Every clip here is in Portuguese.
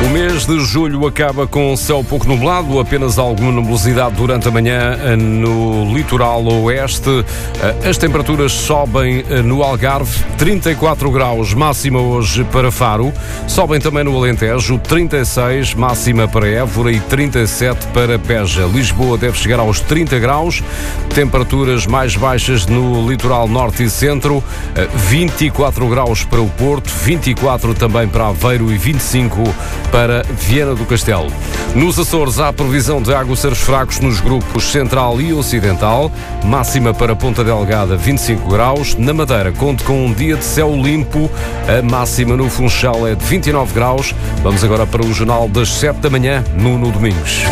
O mês de julho acaba com céu pouco nublado, apenas alguma nebulosidade durante a manhã no litoral oeste. As temperaturas sobem no Algarve, 34 graus máxima hoje para Faro, sobem também no Alentejo, 36 máxima para Évora e 37 para Beja. Lisboa deve chegar aos 30 graus, temperaturas mais baixas no litoral norte e centro, 24 graus para o Porto, 24 também para Aveiro e 25 para Viana do Castelo. Nos Açores há previsão de aguaceiros fracos nos grupos central e ocidental, máxima para Ponta Delgada 25 graus. Na Madeira conto com um dia de céu limpo, a máxima no Funchal é de 29 graus. Vamos agora para o jornal das 7 da manhã, Nuno Domingos.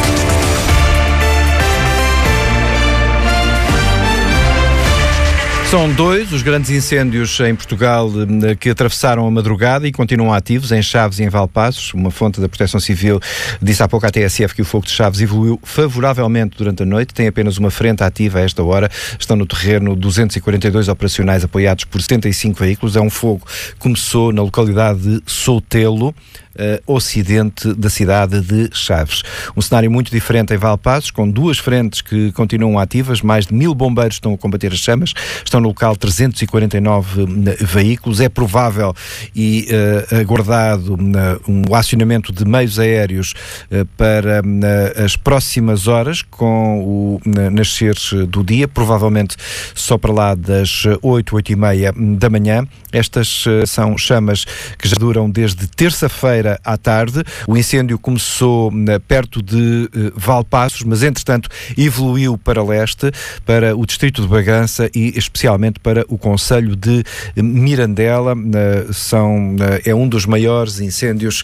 São 2 os grandes incêndios em Portugal que atravessaram a madrugada e continuam ativos em Chaves e em Valpaços. Uma fonte da Proteção Civil disse há pouco à TSF que o fogo de Chaves evoluiu favoravelmente durante a noite. Tem apenas uma frente ativa a esta hora. Estão no terreno 242 operacionais apoiados por 75 veículos. É um fogo que começou na localidade de Soutelo, ocidente da cidade de Chaves. Um cenário muito diferente em Valpaços, com 2 frentes que continuam ativas. Mais de 1000 bombeiros estão a combater as chamas. Estão no local 349 veículos. É provável e aguardado um acionamento de meios aéreos para as próximas horas, com o nascer do dia, provavelmente só para lá das 8h30 da manhã. Estas são chamas que já duram desde terça-feira à tarde. O incêndio começou perto de Valpaços, mas entretanto evoluiu para leste, para o distrito de Bragança e especialmente para o concelho de Mirandela. É um dos maiores incêndios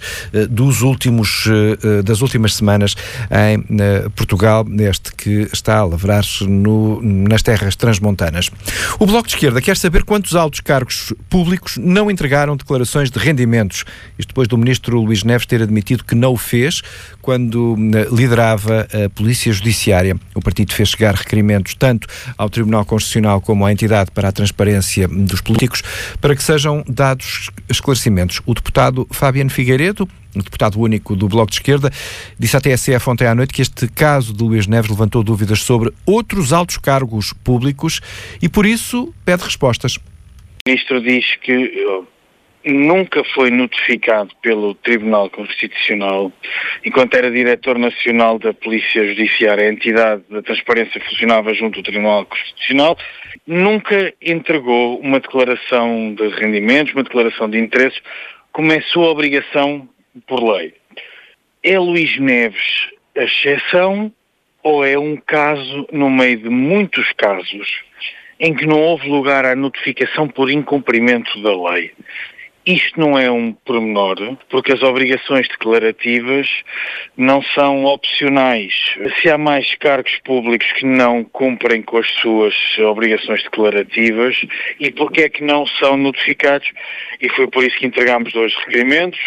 das últimas semanas em Portugal, este que está a lavrar-se nas terras transmontanas. O Bloco de Esquerda quer saber quantos altos cargos públicos não entregaram declarações de rendimentos. Isto depois do ministro Luís Neves ter admitido que não o fez quando liderava a Polícia Judiciária. O partido fez chegar requerimentos tanto ao Tribunal Constitucional como à entidade para a transparência dos políticos para que sejam dados esclarecimentos. O deputado Fabiano Figueiredo, o deputado único do Bloco de Esquerda, disse à TSF ontem à noite que este caso de Luís Neves levantou dúvidas sobre outros altos cargos públicos e, por isso, pede respostas. O ministro diz que nunca foi notificado pelo Tribunal Constitucional, enquanto era diretor nacional da Polícia Judiciária, a entidade da transparência funcionava junto ao Tribunal Constitucional, nunca entregou uma declaração de rendimentos, uma declaração de interesses, como é sua obrigação por lei. É Luís Neves a exceção ou é um caso no meio de muitos casos em que não houve lugar à notificação por incumprimento da lei? Isto não é um pormenor, porque as obrigações declarativas não são opcionais. Se há mais cargos públicos que não cumprem com as suas obrigações declarativas, e porque é que não são notificados? E foi por isso que entregámos 2 requerimentos.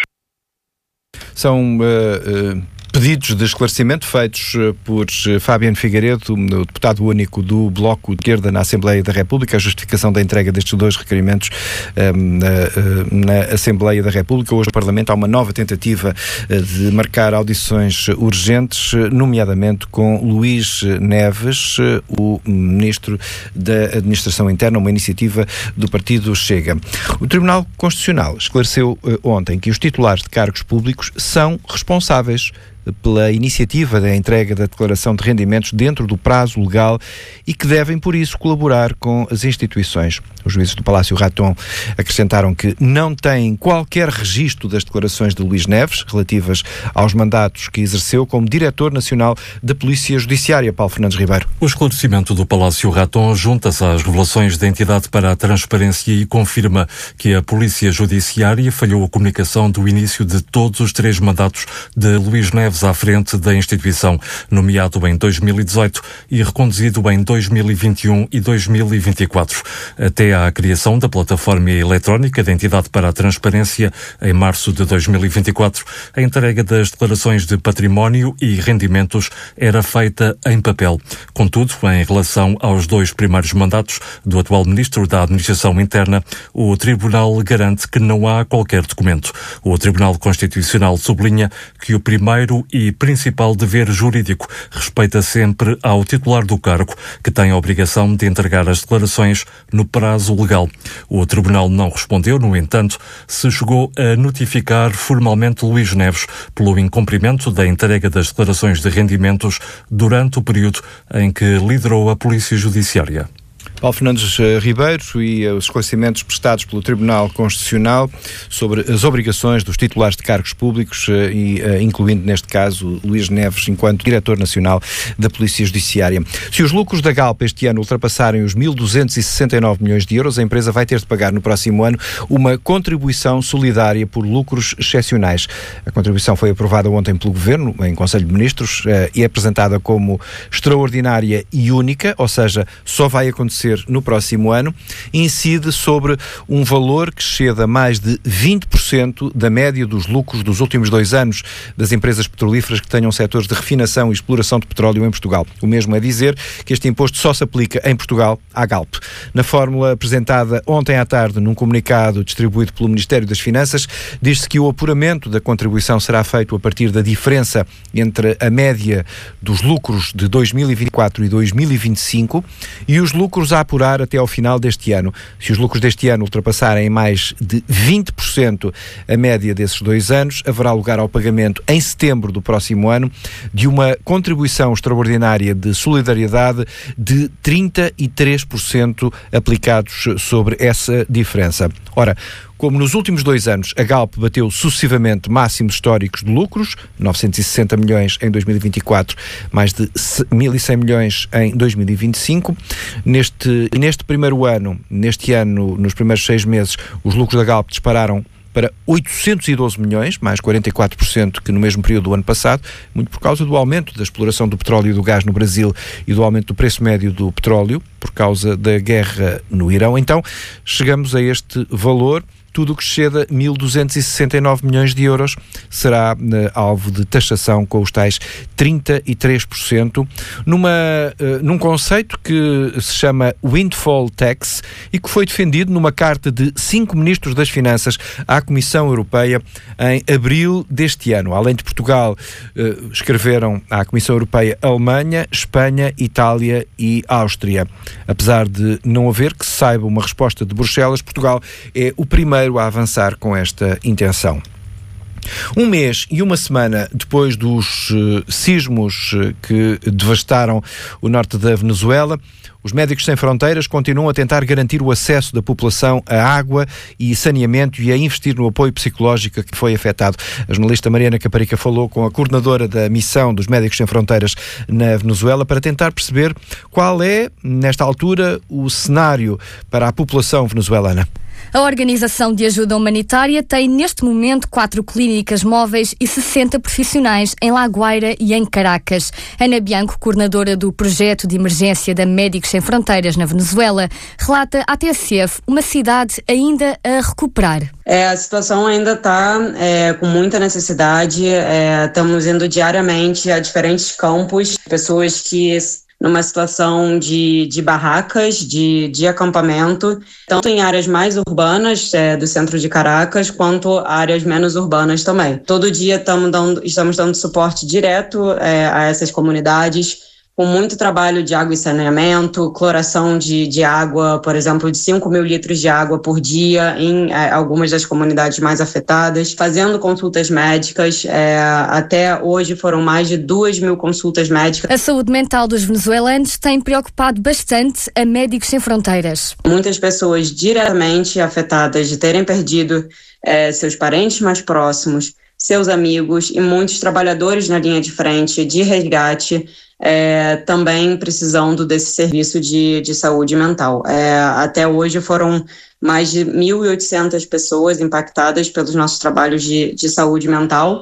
São pedidos de esclarecimento feitos por Fabiano Figueiredo, o deputado único do Bloco de Esquerda na Assembleia da República, a justificação da entrega destes 2 requerimentos na Assembleia da República. Hoje no Parlamento há uma nova tentativa de marcar audições urgentes, nomeadamente com Luís Neves, o Ministro da Administração Interna, uma iniciativa do Partido Chega. O Tribunal Constitucional esclareceu ontem que os titulares de cargos públicos são responsáveis pela iniciativa da entrega da declaração de rendimentos dentro do prazo legal e que devem, por isso, colaborar com as instituições. Os juízes do Palácio Raton acrescentaram que não têm qualquer registro das declarações de Luís Neves relativas aos mandatos que exerceu como Diretor Nacional da Polícia Judiciária. Paulo Fernandes Ribeiro. O esclarecimento do Palácio Raton junta-se às revelações da entidade para a transparência e confirma que a Polícia Judiciária falhou a comunicação do início de todos os 3 mandatos de Luís Neves anos à frente da instituição, nomeado em 2018 e reconduzido em 2021 e 2024, até à criação da plataforma eletrónica da Entidade para a Transparência em março de 2024. A entrega das declarações de património e rendimentos era feita em papel. Contudo, em relação aos 2 primeiros mandatos do atual Ministro da Administração Interna, o Tribunal garante que não há qualquer documento. O Tribunal Constitucional sublinha que o primeiro e principal dever jurídico respeita sempre ao titular do cargo, que tem a obrigação de entregar as declarações no prazo legal. O Tribunal não respondeu, no entanto, se chegou a notificar formalmente Luís Neves pelo incumprimento da entrega das declarações de rendimentos durante o período em que liderou a Polícia Judiciária. Paulo Fernandes Ribeiro e os esclarecimentos prestados pelo Tribunal Constitucional sobre as obrigações dos titulares de cargos públicos incluindo, neste caso, Luís Neves, enquanto Diretor Nacional da Polícia Judiciária. Se os lucros da Galp este ano ultrapassarem os 1.269 milhões de euros, a empresa vai ter de pagar no próximo ano uma contribuição solidária por lucros excepcionais. A contribuição foi aprovada ontem pelo Governo, em Conselho de Ministros, e é apresentada como extraordinária e única, ou seja, só vai acontecer no próximo ano. Incide sobre um valor que exceda mais de 20% da média dos lucros dos últimos 2 anos das empresas petrolíferas que tenham setores de refinação e exploração de petróleo em Portugal. O mesmo é dizer que este imposto só se aplica em Portugal à Galp. Na fórmula apresentada ontem à tarde num comunicado distribuído pelo Ministério das Finanças, diz-se que o apuramento da contribuição será feito a partir da diferença entre a média dos lucros de 2024 e 2025 e os lucros a apurar até ao final deste ano. Se os lucros deste ano ultrapassarem mais de 20% a média desses 2 anos, haverá lugar ao pagamento em setembro do próximo ano de uma contribuição extraordinária de solidariedade de 33% aplicados sobre essa diferença. Ora, como nos últimos 2 anos a Galp bateu sucessivamente máximos históricos de lucros, 960 milhões em 2024, mais de 1.100 milhões em 2025, neste primeiro ano, nos primeiros 6 meses, os lucros da Galp dispararam para 812 milhões, mais 44% que no mesmo período do ano passado, muito por causa do aumento da exploração do petróleo e do gás no Brasil e do aumento do preço médio do petróleo, por causa da guerra no Irão. Então, chegamos a este valor. Tudo o que exceda 1.269 milhões de euros será alvo de taxação com os tais 33%, num conceito que se chama Windfall Tax e que foi defendido numa carta de 5 ministros das Finanças à Comissão Europeia em abril deste ano. Além de Portugal, escreveram à Comissão Europeia Alemanha, Espanha, Itália e Áustria. Apesar de não haver, que se saiba, uma resposta de Bruxelas, Portugal é o primeiro a avançar com esta intenção. 1 mês e 1 semana depois dos sismos que devastaram o norte da Venezuela, os Médicos Sem Fronteiras continuam a tentar garantir o acesso da população a água e saneamento e a investir no apoio psicológico que foi afetado. A jornalista Mariana Caparica falou com a coordenadora da missão dos Médicos Sem Fronteiras na Venezuela para tentar perceber qual é, nesta altura, o cenário para a população venezuelana. A Organização de Ajuda Humanitária tem neste momento 4 clínicas móveis e 60 profissionais em La Guaira e em Caracas. Ana Bianco, coordenadora do projeto de emergência da Médicos Sem Fronteiras na Venezuela, relata à TSF uma cidade ainda a recuperar. A situação ainda está com muita necessidade. Estamos indo diariamente a diferentes campos, pessoas que numa situação de barracas, de acampamento, tanto em áreas mais urbanas do centro de Caracas, quanto áreas menos urbanas também. Todo dia estamos dando suporte direto a essas comunidades, com muito trabalho de água e saneamento, cloração de água, por exemplo, de 5.000 litros de água por dia em algumas das comunidades mais afetadas, fazendo consultas médicas. Até hoje foram mais de 2.000 consultas médicas. A saúde mental dos venezuelanos tem preocupado bastante a Médicos Sem Fronteiras. Muitas pessoas diretamente afetadas de terem perdido seus parentes mais próximos, seus amigos e muitos trabalhadores na linha de frente de resgate, também precisando desse serviço de saúde mental. Até hoje foram mais de 1.800 pessoas impactadas pelos nossos trabalhos de saúde mental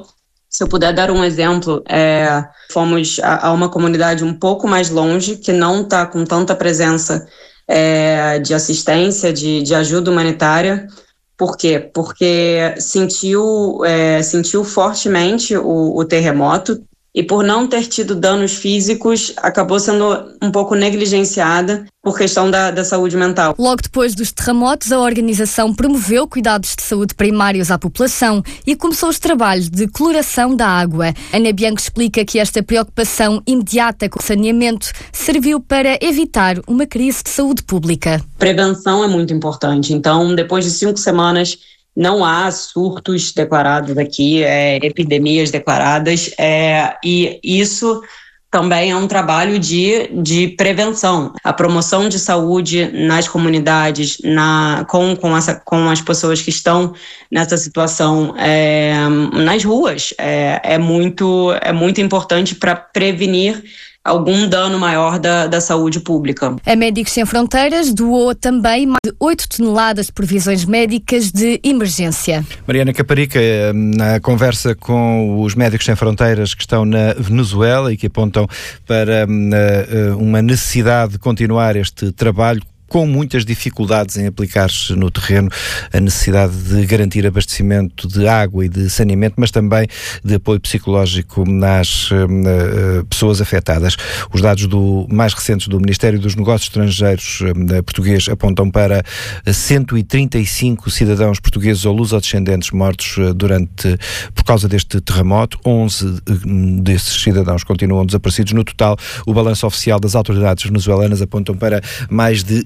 Se eu puder dar um exemplo, fomos a uma comunidade um pouco mais longe, que não está com tanta presença de assistência, de ajuda humanitária. Por quê? Porque sentiu fortemente o terremoto e, por não ter tido danos físicos, acabou sendo um pouco negligenciada por questão da saúde mental. Logo depois dos terremotos, a organização promoveu cuidados de saúde primários à população e começou os trabalhos de cloração da água. Ana Bianco explica que esta preocupação imediata com o saneamento serviu para evitar uma crise de saúde pública. Prevenção é muito importante. Então, depois de 5 semanas, não há surtos declarados aqui, epidemias declaradas, e isso também é um trabalho de prevenção. A promoção de saúde nas comunidades, com as pessoas que estão nessa situação nas ruas, é muito importante para prevenir algum dano maior da saúde pública. A Médicos Sem Fronteiras doou também mais de 8 toneladas de provisões médicas de emergência. Mariana Caparica, na conversa com os Médicos Sem Fronteiras que estão na Venezuela e que apontam para uma necessidade de continuar este trabalho, com muitas dificuldades em aplicar-se no terreno a necessidade de garantir abastecimento de água e de saneamento, mas também de apoio psicológico nas pessoas afetadas. Os dados mais recentes do Ministério dos Negócios Estrangeiros português apontam para 135 cidadãos portugueses ou lusodescendentes mortos por causa deste terremoto. 11 desses cidadãos continuam desaparecidos. No total, o balanço oficial das autoridades venezuelanas apontam para mais de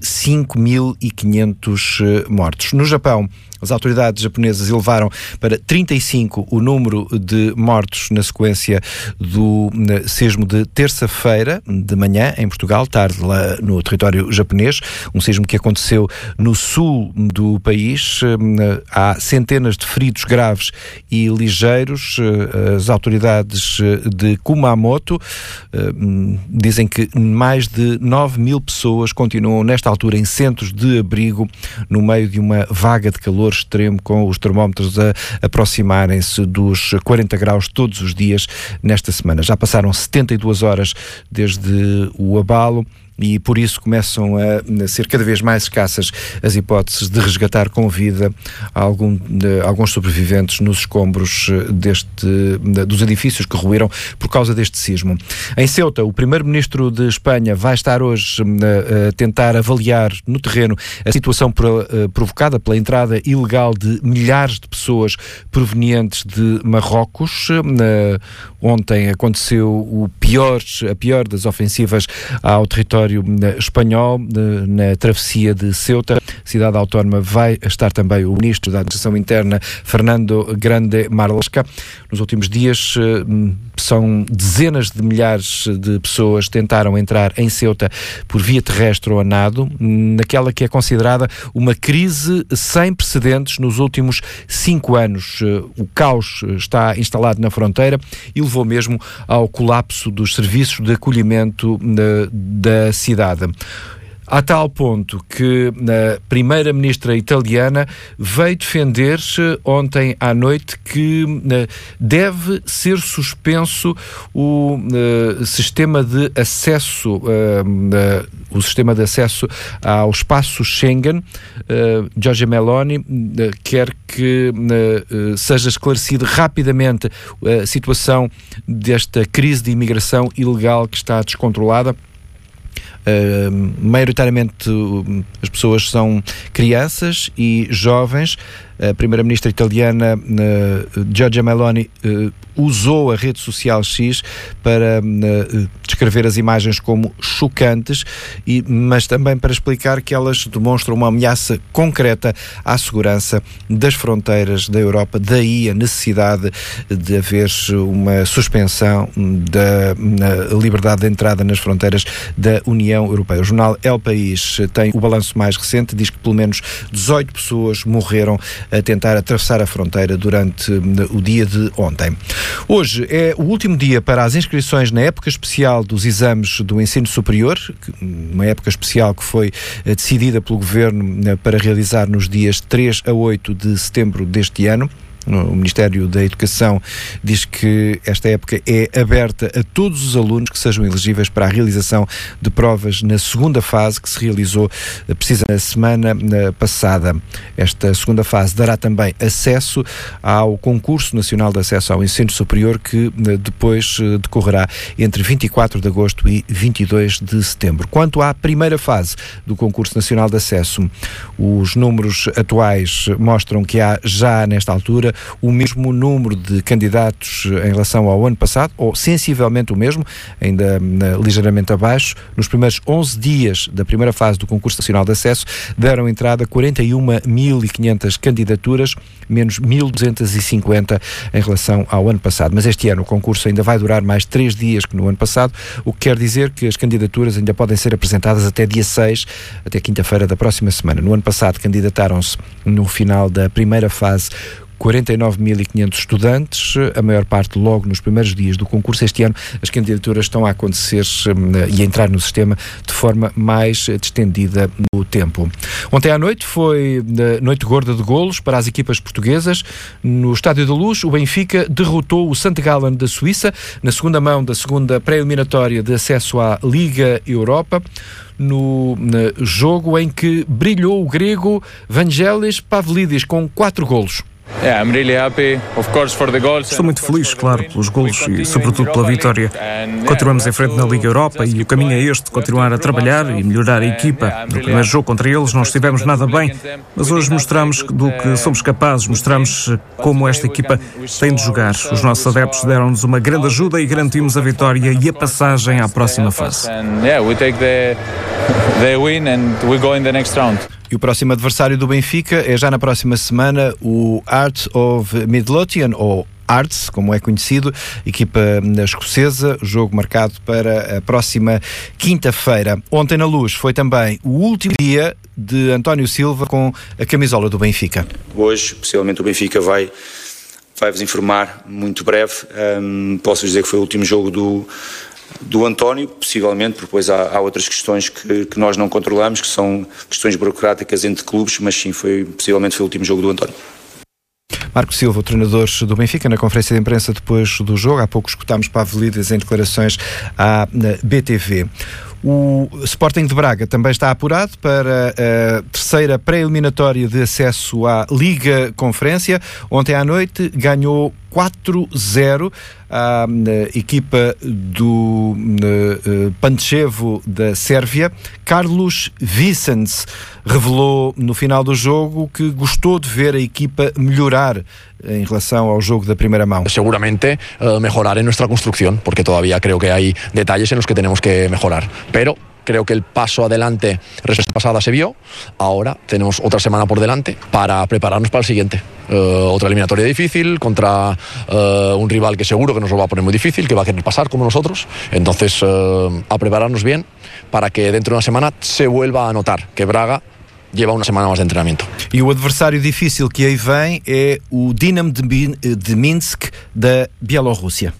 5.500 mortos. No Japão, as autoridades japonesas elevaram para 35 o número de mortos na sequência do sismo de terça-feira de manhã, em Portugal, tarde lá no território japonês, um sismo que aconteceu no sul do país. Há centenas de feridos graves e ligeiros. As autoridades de Kumamoto dizem que mais de 9.000 pessoas continuam nesta altura em centros de abrigo no meio de uma vaga de calor extremo, com os termómetros a aproximarem-se dos 40 graus todos os dias nesta semana. Já passaram 72 horas desde o abalo e por isso começam a ser cada vez mais escassas as hipóteses de resgatar com vida alguns sobreviventes nos escombros dos edifícios que ruíram por causa deste sismo. Em Ceuta, o primeiro-ministro de Espanha vai estar hoje a tentar avaliar no terreno a situação provocada pela entrada ilegal de milhares de pessoas provenientes de Marrocos. Ontem aconteceu a pior das ofensivas ao território espanhol, na travessia de Ceuta, cidade autónoma. Vai estar também o ministro da Administração Interna, Fernando Grande Marlaska. Nos últimos dias, são dezenas de milhares de pessoas que tentaram entrar em Ceuta por via terrestre ou a nado, naquela que é considerada uma crise sem precedentes nos últimos 5 anos. O caos está instalado na fronteira e levou mesmo ao colapso dos serviços de acolhimento da cidade. A tal ponto que a primeira-ministra italiana veio defender-se ontem à noite que deve ser suspenso o sistema de acesso ao espaço Schengen. Giorgia Meloni quer que seja esclarecida rapidamente a situação desta crise de imigração ilegal que está descontrolada. Maioritariamente as pessoas são crianças e jovens. A primeira-ministra italiana Giorgia Meloni usou a rede social X para descrever as imagens como chocantes, mas também para explicar que elas demonstram uma ameaça concreta à segurança das fronteiras da Europa. Daí a necessidade de haver uma suspensão da liberdade de entrada nas fronteiras da União Europeia. O jornal El País tem o balanço mais recente, diz que pelo menos 18 pessoas morreram a tentar atravessar a fronteira durante o dia de ontem. Hoje é o último dia para as inscrições na época especial dos exames do ensino superior, uma época especial que foi decidida pelo Governo para realizar nos dias 3 a 8 de setembro deste ano. O Ministério da Educação diz que esta época é aberta a todos os alunos que sejam elegíveis para a realização de provas na segunda fase, que se realizou precisamente na semana passada. Esta segunda fase dará também acesso ao Concurso Nacional de Acesso ao Ensino Superior, que depois decorrerá entre 24 de agosto e 22 de setembro. Quanto à primeira fase do Concurso Nacional de Acesso, os números atuais mostram que há já nesta altura o mesmo número de candidatos em relação ao ano passado, ou sensivelmente o mesmo, ainda ligeiramente abaixo. Nos primeiros 11 dias da primeira fase do Concurso Nacional de Acesso deram entrada 41.500 candidaturas, menos 1.250 em relação ao ano passado. Mas este ano o concurso ainda vai durar mais 3 dias que no ano passado, o que quer dizer que as candidaturas ainda podem ser apresentadas até dia 6, até quinta-feira da próxima semana. No ano passado candidataram-se no final da primeira fase 49.500 estudantes, a maior parte logo nos primeiros dias do concurso. Este ano as candidaturas estão a acontecer e a entrar no sistema de forma mais distendida no tempo. Ontem à noite foi noite gorda de golos para as equipas portuguesas. No Estádio da Luz, o Benfica derrotou o St. Gallen da Suíça na segunda mão da segunda pré-eliminatória de acesso à Liga Europa, no jogo em que brilhou o grego Vangelis Pavlidis com 4 golos. Estou muito feliz, claro, pelos golos e sobretudo pela vitória. Continuamos em frente na Liga Europa e o caminho é este, continuar a trabalhar e melhorar a equipa. No primeiro jogo contra eles não estivemos nada bem, mas hoje mostramos do que somos capazes, mostramos como esta equipa tem de jogar. Os nossos adeptos deram-nos uma grande ajuda e garantimos a vitória e a passagem à próxima fase. E o próximo adversário do Benfica é já na próxima semana o Hearts of Midlothian, ou Hearts, como é conhecido, equipa escocesa, jogo marcado para a próxima quinta-feira. Ontem na Luz foi também o último dia de António Silva com a camisola do Benfica. Hoje, possivelmente, o Benfica vai-vos informar muito breve. Posso dizer que foi o último jogo do António, possivelmente, porque depois há outras questões que nós não controlamos, que são questões burocráticas entre clubes, mas sim, possivelmente foi o último jogo do António. Marco Silva, o treinador do Benfica, na conferência de imprensa depois do jogo. Há pouco escutámos Pavlidis em declarações à BTV. O Sporting de Braga também está apurado para a terceira pré-eliminatória de acesso à Liga Conferência. Ontem à noite ganhou 4-0 à equipa do Pančevo da Sérvia. Carlos Vicens revelou no final do jogo que gostou de ver a equipa melhorar en relación ao jogo da primeira mão. Seguramente mejorar en nuestra construcción, porque todavía creo que hay detalles en los que tenemos que mejorar, pero creo que el paso adelante respecto a la pasada se vio. Ahora tenemos otra semana por delante para prepararnos para el siguiente. Otra eliminatoria difícil contra un rival que seguro que nos lo va a poner muy difícil, que va a querer pasar como nosotros. Entonces, a prepararnos bien para que dentro de una semana se vuelva a notar que Braga lleva uma semana mais de treinamento. E o adversário difícil que aí vem é o Dinamo de Minsk da Bielorrússia.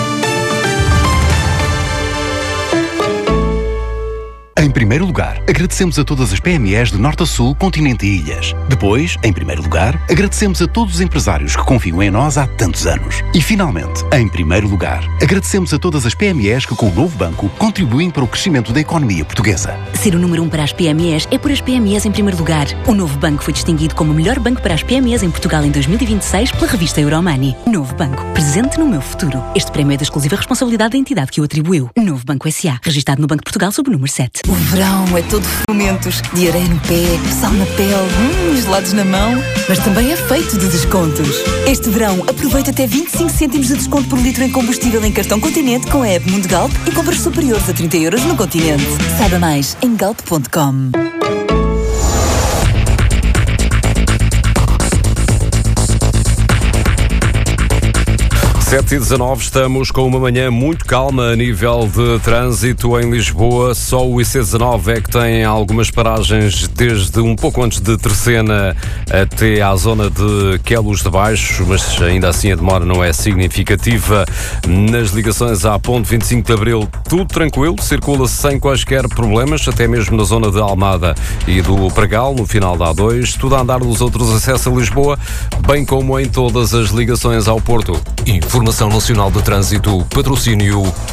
Em primeiro lugar, agradecemos a todas as PMEs de norte a sul, continente e ilhas. Depois, em primeiro lugar, agradecemos a todos os empresários que confiam em nós há tantos anos. E, finalmente, em primeiro lugar, agradecemos a todas as PMEs que, com o novo banco, contribuem para o crescimento da economia portuguesa. Ser o número 1 para as PMEs é por as PMEs em primeiro lugar. O novo banco foi distinguido como o melhor banco para as PMEs em Portugal em 2026 pela revista Euromoney. Novo banco, presente no meu futuro. Este prémio é da exclusiva responsabilidade da entidade que o atribuiu. Novo Banco S.A., registado no Banco de Portugal sob o número 7. O verão é todo fomentos, de areia no pé, sal na pele, gelados na mão, mas também é feito de descontos. Este verão, aproveita até 25 cêntimos de desconto por litro em combustível em cartão Continente com a app Mundo Galp e compras superiores a 30 euros no Continente. Saiba mais em galp.com. 7h19, estamos com uma manhã muito calma a nível de trânsito em Lisboa. Só o IC19 é que tem algumas paragens desde um pouco antes de Terceira até à zona de Queluz de Baixo, mas ainda assim a demora não é significativa. Nas ligações à ponte 25 de Abril, tudo tranquilo, circula-se sem quaisquer problemas, até mesmo na zona de Almada e do Pregal, no final da A2, tudo a andar nos outros acessos a Lisboa, bem como em todas as ligações ao Porto. Informação Nacional de Trânsito, patrocínio